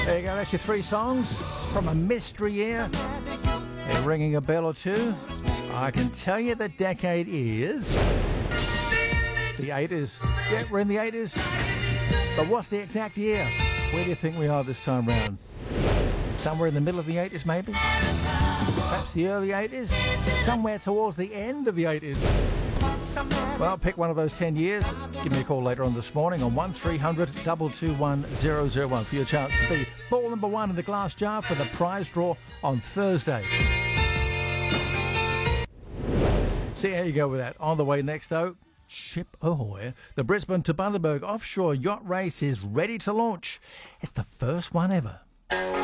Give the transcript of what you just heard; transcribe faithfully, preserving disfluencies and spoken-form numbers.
There you go, that's your three songs from a mystery year. They're ringing a bell or two. I can tell you the decade is the eighties. Yeah, we're in the eighties. But what's the exact year? Where do you think we are this time round? Somewhere in the middle of the eighties, maybe? Perhaps the early eighties? Somewhere towards the end of the eighties? Well, pick one of those ten years. Give me a call later on this morning on one three hundred two two one zero zero one for your chance to be ball number one in the glass jar for the prize draw on Thursday. See how you go with that. On the way next, though, ship ahoy. The Brisbane to Bundaberg offshore yacht race is ready to launch. It's the first one ever.